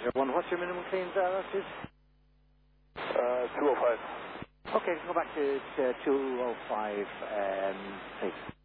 One, what's your minimum clean hours, please? 205. Okay, go back to 205, please.